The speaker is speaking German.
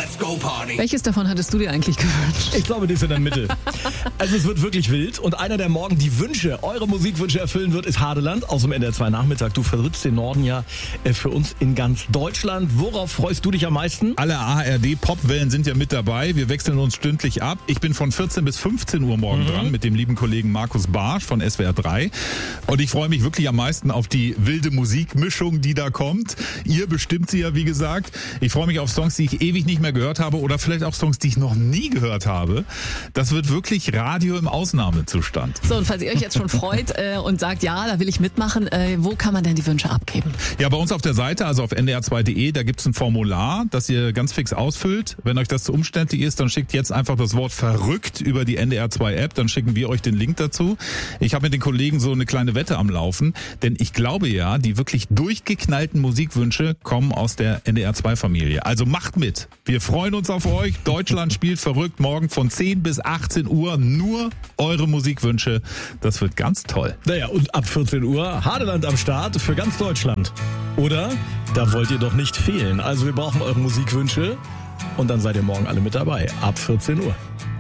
Let's go Party. Welches davon hattest du dir eigentlich gewünscht? Ich glaube, die ist in der Mitte. Also es wird wirklich wild und einer, der morgen die Wünsche, eure Musikwünsche erfüllen wird, ist Hadeland aus dem NDR 2 Nachmittag. Du vertrittst den Norden ja für uns in ganz Deutschland. Worauf freust du dich am meisten? Alle ARD-Popwellen sind ja mit dabei. Wir wechseln uns stündlich ab. Ich bin von 14 bis 15 Uhr morgen dran mit dem lieben Kollegen Markus Barsch von SWR 3. Und ich freue mich wirklich am meisten auf die wilde Musikmischung, die da kommt. Ihr bestimmt sie ja, wie gesagt. Ich freue mich auf Songs, die ich ewig nicht mehr gehört habe oder vielleicht auch Songs, die ich noch nie gehört habe. Das wird wirklich Radio im Ausnahmezustand. So, und falls ihr euch jetzt schon freut und sagt, ja, da will ich mitmachen, wo kann man denn die Wünsche abgeben? Ja, bei uns auf der Seite, also auf ndr2.de, da gibt's ein Formular, das ihr ganz fix ausfüllt. Wenn euch das zu umständlich ist, dann schickt jetzt einfach das Wort verrückt über die NDR 2 App, dann schicken wir euch den Link dazu. Ich habe mit den Kollegen so eine kleine Wette am Laufen, denn ich glaube ja, die wirklich durchgeknallten Musikwünsche kommen aus der NDR 2 Familie. Also macht mit. Wir freuen uns auf euch. Deutschland spielt verrückt morgen von 10 bis 18 Uhr. Nur eure Musikwünsche. Das wird ganz toll. Naja, und ab 14 Uhr Hadeland am Start für ganz Deutschland. Oder? Da wollt ihr doch nicht fehlen. Also wir brauchen eure Musikwünsche und dann seid ihr morgen alle mit dabei. Ab 14 Uhr.